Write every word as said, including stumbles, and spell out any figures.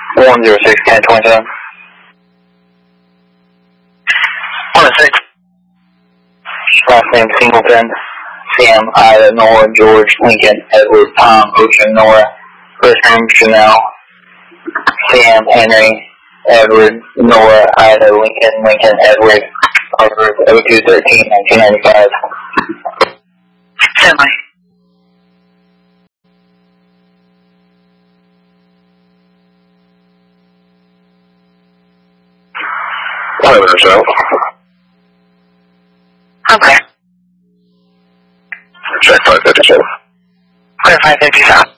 one zero six, ten twenty-seven. one six. Last name Singleton. Sam, Ida, Nora, George, Lincoln, Edward, Tom, Ocean, Nora. First name Chanel. Sam, Henry, Edward, Nora, Ida, Lincoln, Lincoln, Edward. Harvard, oh two thirteen, nineteen ninety-five. Semi. Eleven or so. Okay. Check five fifty-seven. Clear five fifty-seven.